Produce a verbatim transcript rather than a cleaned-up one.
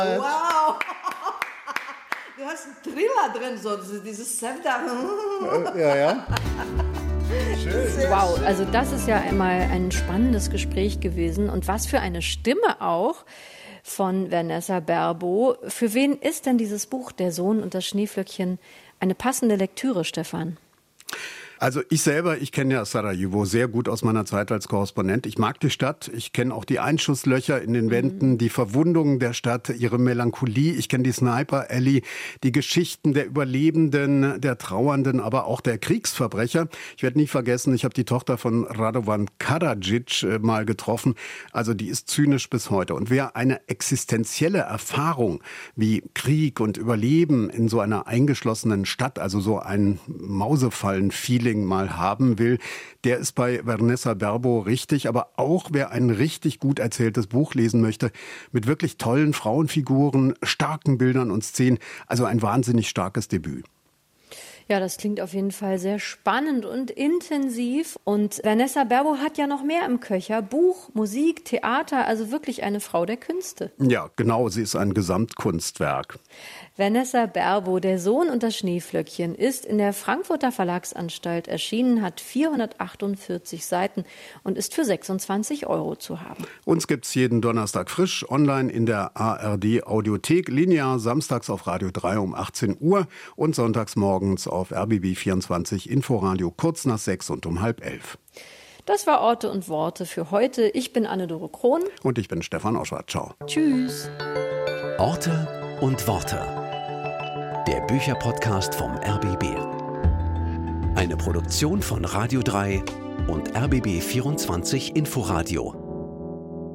Wow! Du hast einen Thriller drin, so dieses Sender. Ja, ja. Schön. Wow, also das ist ja einmal ein spannendes Gespräch gewesen. Und was für eine Stimme auch von Vanessa Berbo. Für wen ist denn dieses Buch Der Sohn und das Schneeflöckchen eine passende Lektüre, Stefan? Also ich selber, ich kenne ja Sarajevo sehr gut aus meiner Zeit als Korrespondent. Ich mag die Stadt, ich kenne auch die Einschusslöcher in den Wänden, die Verwundungen der Stadt, ihre Melancholie. Ich kenne die Sniper Alley, die Geschichten der Überlebenden, der Trauernden, aber auch der Kriegsverbrecher. Ich werde nie vergessen, ich habe die Tochter von Radovan Karadzic mal getroffen. Also die ist zynisch bis heute. Und wer eine existenzielle Erfahrung wie Krieg und Überleben in so einer eingeschlossenen Stadt, also so ein Mausefallen-Feeling mal haben will, der ist bei Vanessa Berbo richtig. Aber auch wer ein richtig gut erzähltes Buch lesen möchte, mit wirklich tollen Frauenfiguren, starken Bildern und Szenen, also ein wahnsinnig starkes Debüt. Ja, das klingt auf jeden Fall sehr spannend und intensiv. Und Vanessa Berbo hat ja noch mehr im Köcher. Buch, Musik, Theater, also wirklich eine Frau der Künste. Ja, genau, sie ist ein Gesamtkunstwerk. Vanessa Berbo, Der Sohn und das Schneeflöckchen, ist in der Frankfurter Verlagsanstalt erschienen, hat vierhundertachtundvierzig Seiten und ist für sechsundzwanzig Euro zu haben. Uns gibt's jeden Donnerstag frisch, online in der A R D Audiothek, linear samstags auf Radio drei um achtzehn Uhr und sonntags morgens auf R B B vierundzwanzig Inforadio kurz nach sechs und um halb elf. Das war Orte und Worte für heute. Ich bin Anne-Dore Krohn. Und ich bin Stefan Oschwart. Ciao. Tschüss. Orte und Worte. Der Bücherpodcast vom R B B. Eine Produktion von Radio drei und R B B vierundzwanzig Inforadio.